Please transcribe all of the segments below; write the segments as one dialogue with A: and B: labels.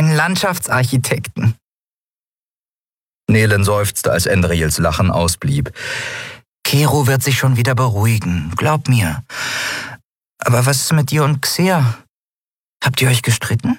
A: Einen Landschaftsarchitekten.
B: Nelen seufzte, als Endriels Lachen ausblieb.
A: Kero wird sich schon wieder beruhigen, glaub mir. Aber was ist mit dir und Xer? Habt ihr euch gestritten?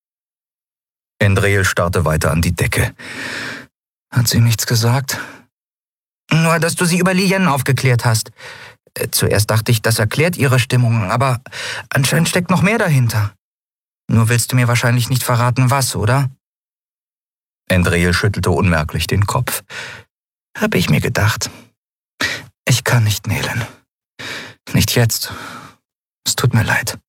B: Endriel starrte weiter an die Decke.
A: Hat sie nichts gesagt? Nur, dass du sie über Lilian aufgeklärt hast. Zuerst dachte ich, das erklärt ihre Stimmung, aber anscheinend steckt noch mehr dahinter. Nur willst du mir wahrscheinlich nicht verraten, was, oder?
B: Endriel schüttelte unmerklich den Kopf.
A: Hab ich mir gedacht. Ich kann nicht, Nelen. Nicht jetzt. Es tut mir leid.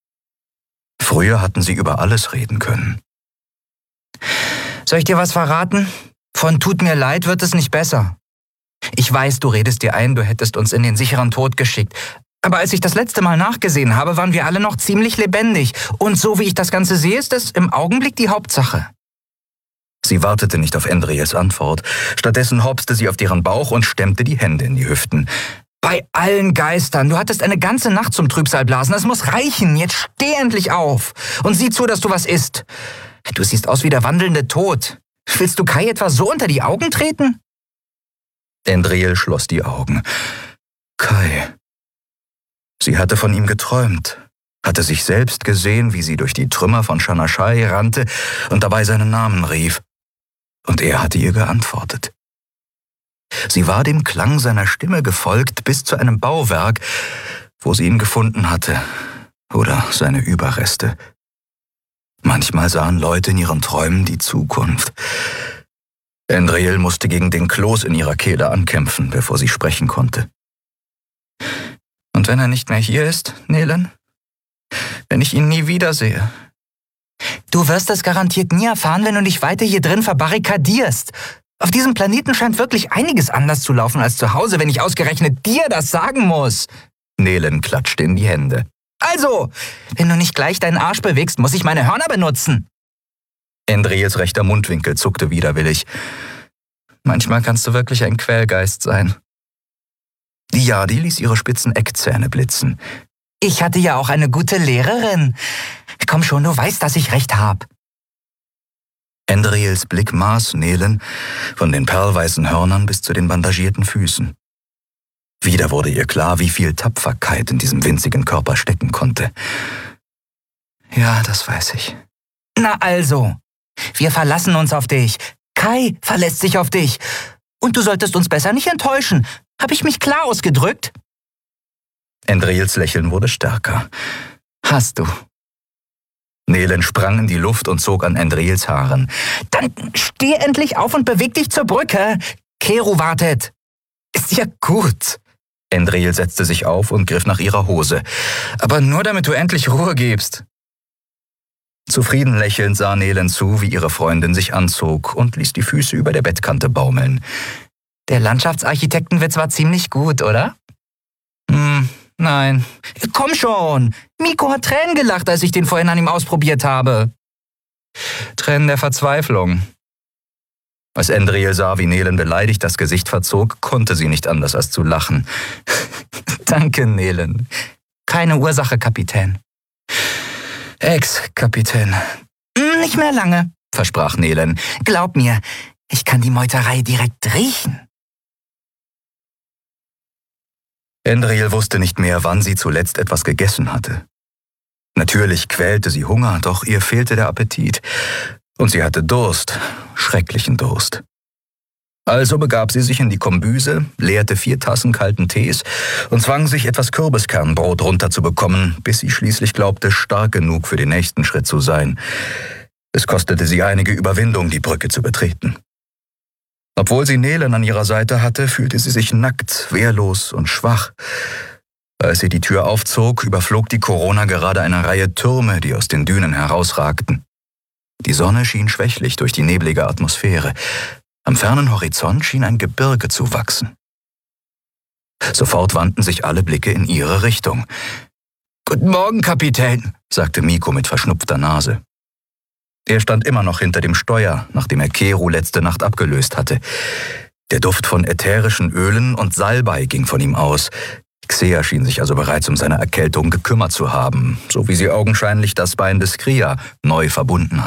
B: Früher hatten sie über alles reden können.
A: Soll ich dir was verraten? Von tut mir leid wird es nicht besser. Ich weiß, du redest dir ein, du hättest uns in den sicheren Tod geschickt. Aber als ich das letzte Mal nachgesehen habe, waren wir alle noch ziemlich lebendig. Und so wie ich das Ganze sehe, ist es im Augenblick die Hauptsache.
B: Sie wartete nicht auf Endriels Antwort. Stattdessen hopste sie auf ihren Bauch und stemmte die Hände in die Hüften.
A: Bei allen Geistern, du hattest eine ganze Nacht zum Trübsalblasen. Es muss reichen. Jetzt steh endlich auf und sieh zu, dass du was isst. Du siehst aus wie der wandelnde Tod. Willst du Kai etwa so unter die Augen treten?
B: Endriel schloss die Augen. Kai. Sie hatte von ihm geträumt, hatte sich selbst gesehen, wie sie durch die Trümmer von Shanashai rannte und dabei seinen Namen rief. Und er hatte ihr geantwortet. Sie war dem Klang seiner Stimme gefolgt bis zu einem Bauwerk, wo sie ihn gefunden hatte, oder seine Überreste. Manchmal sahen Leute in ihren Träumen die Zukunft. Endriel musste gegen den Kloß in ihrer Kehle ankämpfen, bevor sie sprechen konnte.
A: Und wenn er nicht mehr hier ist, Nelen? Wenn ich ihn nie wiedersehe? Du wirst es garantiert nie erfahren, wenn du dich weiter hier drin verbarrikadierst. Auf diesem Planeten scheint wirklich einiges anders zu laufen als zu Hause, wenn ich ausgerechnet dir das sagen muss.
B: Nelen klatschte in die Hände.
A: Also, wenn du nicht gleich deinen Arsch bewegst, muss ich meine Hörner benutzen.
B: Endriels rechter Mundwinkel zuckte widerwillig.
A: Manchmal kannst du wirklich ein Quälgeist sein.
B: Die Yadi ließ ihre spitzen Eckzähne blitzen.
A: Ich hatte ja auch eine gute Lehrerin. Komm schon, du weißt, dass ich recht hab.
B: Endriels Blick maß Nelen von den perlweißen Hörnern bis zu den bandagierten Füßen. Wieder wurde ihr klar, wie viel Tapferkeit in diesem winzigen Körper stecken konnte.
A: Ja, das weiß ich. Na also, wir verlassen uns auf dich. Kai verlässt sich auf dich. Und du solltest uns besser nicht enttäuschen. Hab ich mich klar ausgedrückt?
B: Endriels Lächeln wurde stärker.
A: Hast du.
B: Nelen sprang in die Luft und zog an Endriels Haaren.
A: Dann steh endlich auf und beweg dich zur Brücke. Kero wartet. Ist ja gut.
B: Endriel setzte sich auf und griff nach ihrer Hose.
A: Aber nur damit du endlich Ruhe gibst.
B: Zufrieden lächelnd sah Nelen zu, wie ihre Freundin sich anzog und ließ die Füße über der Bettkante baumeln.
A: Der Landschaftsarchitekten wird zwar ziemlich gut, oder? Nein. Komm schon! Miko hat Tränen gelacht, als ich den vorhin an ihm ausprobiert habe.
B: Tränen der Verzweiflung. Als Endriel sah, wie Nelen beleidigt das Gesicht verzog, konnte sie nicht anders als zu lachen.
A: Danke, Nelen. Keine Ursache, Kapitän.
B: Ex-Kapitän.
A: Nicht mehr lange,
B: versprach Nelen.
A: Glaub mir, ich kann die Meuterei direkt riechen.
B: Endriel wusste nicht mehr, wann sie zuletzt etwas gegessen hatte. Natürlich quälte sie Hunger, doch ihr fehlte der Appetit. Und sie hatte Durst, schrecklichen Durst. Also begab sie sich in die Kombüse, leerte 4 Tassen kalten Tees und zwang sich, etwas Kürbiskernbrot runterzubekommen, bis sie schließlich glaubte, stark genug für den nächsten Schritt zu sein. Es kostete sie einige Überwindung, die Brücke zu betreten. Obwohl sie Nelen an ihrer Seite hatte, fühlte sie sich nackt, wehrlos und schwach. Als sie die Tür aufzog, überflog die Corona gerade eine Reihe Türme, die aus den Dünen herausragten. Die Sonne schien schwächlich durch die neblige Atmosphäre. Am fernen Horizont schien ein Gebirge zu wachsen. Sofort wandten sich alle Blicke in ihre Richtung.
A: »Guten Morgen, Kapitän«,
B: sagte Miko mit verschnupfter Nase. Er stand immer noch hinter dem Steuer, nachdem er Kero letzte Nacht abgelöst hatte. Der Duft von ätherischen Ölen und Salbei ging von ihm aus. Xer schien sich also bereits um seine Erkältung gekümmert zu haben, so wie sie augenscheinlich das Bein des Kria neu verbunden hatte.